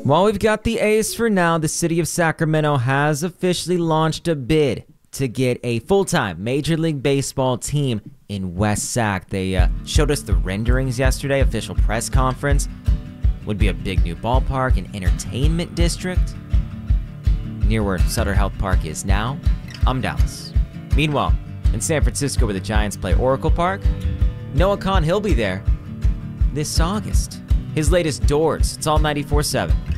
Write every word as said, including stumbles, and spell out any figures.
While we've got the A's for now, the city of Sacramento has officially launched a bid to get a full-time Major League Baseball team in West Sac. They uh, showed us the renderings yesterday, official press conference. Would be a big new ballpark, an entertainment district, near where Sutter Health Park is now. I'm Dallas. Meanwhile, in San Francisco where the Giants play Oracle Park, Noah Khan, he'll be there this August. His latest Doors, it's all ninety-four seven.